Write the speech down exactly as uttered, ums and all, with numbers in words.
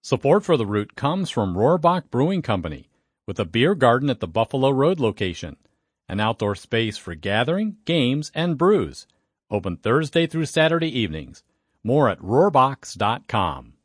Support for The Root comes from Rohrbach Brewing Company, with a beer garden at the Buffalo Road location, an outdoor space for gathering, games, and brews. Open Thursday through Saturday evenings. More at rohrbachs dot com.